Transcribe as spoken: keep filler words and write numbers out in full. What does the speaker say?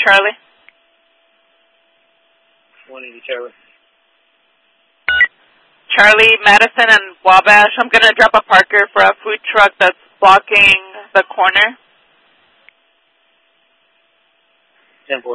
Charlie. one eighty Charlie. Charlie, Madison, and Wabash. I'm going to drop a Parker for a food truck that's blocking the corner. ten four.